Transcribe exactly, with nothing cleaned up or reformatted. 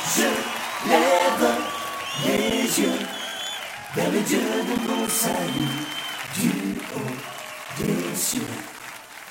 Je lève les yeux vers le Dieu de mon salut.